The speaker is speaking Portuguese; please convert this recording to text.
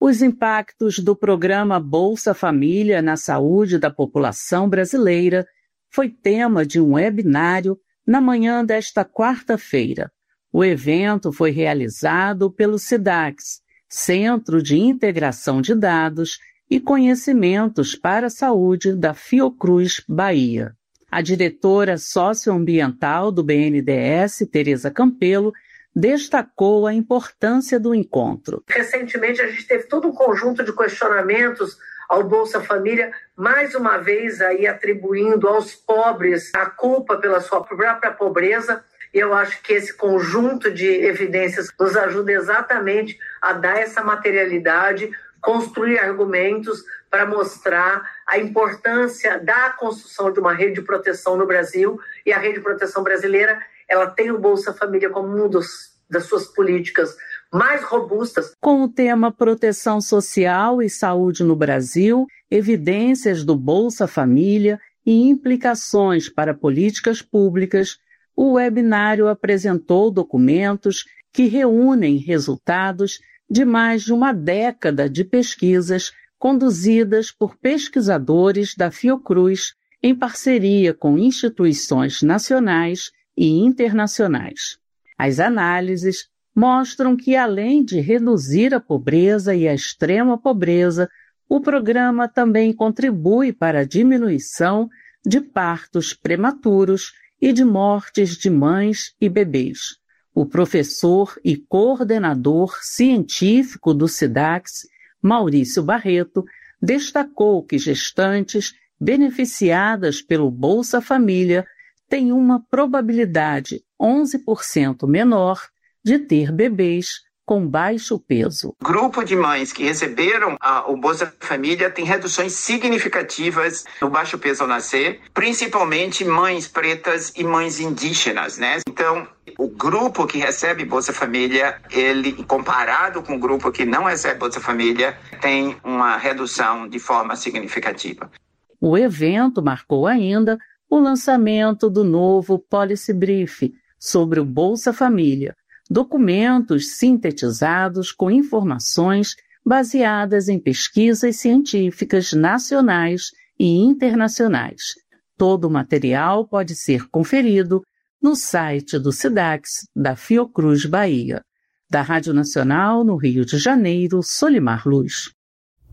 Os impactos do programa Bolsa Família na saúde da população brasileira foi tema de um webinário na manhã desta quarta-feira. O evento foi realizado pelo SIDAX, Centro de Integração de Dados e Conhecimentos para a Saúde da Fiocruz, Bahia. A diretora socioambiental do BNDES, Tereza Campelo, destacou a importância do encontro. Recentemente, a gente teve todo um conjunto de questionamentos ao Bolsa Família, mais uma vez aí atribuindo aos pobres a culpa pela sua própria pobreza. E eu acho que esse conjunto de evidências nos ajuda exatamente a dar essa materialidade, construir argumentos para mostrar a importância da construção de uma rede de proteção no Brasil. E a rede de proteção brasileira, ela tem o Bolsa Família como uma das suas políticas mais robustas. Com o tema Proteção Social e Saúde no Brasil, evidências do Bolsa Família e implicações para políticas públicas, o webinário apresentou documentos que reúnem resultados de mais de uma década de pesquisas conduzidas por pesquisadores da Fiocruz em parceria com instituições nacionais e internacionais. As análises mostram que, além de reduzir a pobreza e a extrema pobreza, o programa também contribui para a diminuição de partos prematuros e de mortes de mães e bebês. O professor e coordenador científico do SIDAX, Maurício Barreto, destacou que gestantes beneficiadas pelo Bolsa Família têm uma probabilidade 11% menor de ter bebês com baixo peso. O grupo de mães que receberam o Bolsa Família tem reduções significativas no baixo peso ao nascer, principalmente mães pretas e mães indígenas, né? Então, o grupo que recebe Bolsa Família, ele, comparado com o grupo que não recebe Bolsa Família, tem uma redução de forma significativa. O evento marcou ainda o lançamento do novo Policy Brief sobre o Bolsa Família, documentos sintetizados com informações baseadas em pesquisas científicas nacionais e internacionais. Todo o material pode ser conferido no site do SIDAX da Fiocruz, Bahia. Da Rádio Nacional, no Rio de Janeiro, Solimar Luz.